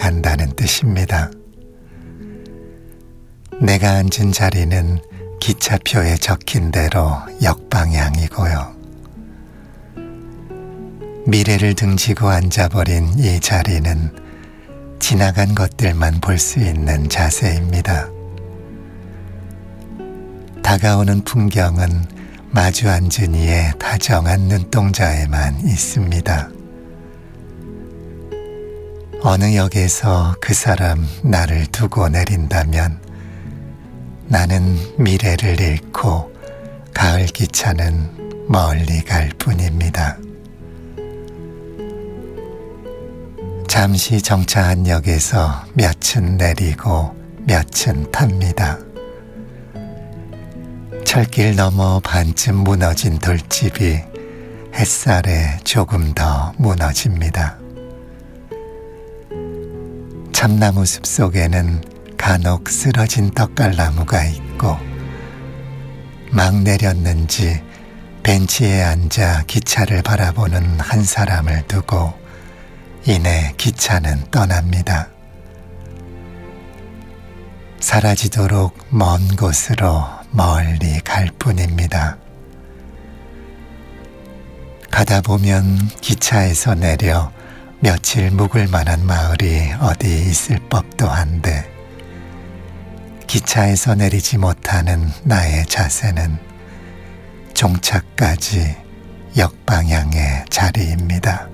간다는 뜻입니다. 내가 앉은 자리는 기차표에 적힌 대로 역방향이고요. 미래를 등지고 앉아버린 이 자리는 지나간 것들만 볼 수 있는 자세입니다. 다가오는 풍경은 마주 앉은 이의 다정한 눈동자에만 있습니다. 어느 역에서 그 사람 나를 두고 내린다면 나는 미래를 잃고 가을 기차는 멀리 갈 뿐입니다. 잠시 정차한 역에서 몇층 내리고 몇층 탑니다. 철길 너머 반쯤 무너진 돌집이 햇살에 조금 더 무너집니다. 참나무 숲 속에는 간혹 쓰러진 떡갈나무가 있고 막 내렸는지 벤치에 앉아 기차를 바라보는 한 사람을 두고 이내 기차는 떠납니다. 사라지도록 먼 곳으로 멀리 갈 뿐입니다. 가다 보면 기차에서 내려 며칠 묵을 만한 마을이 어디 있을 법도 한데 기차에서 내리지 못하는 나의 자세는 종착까지 역방향의 자리입니다.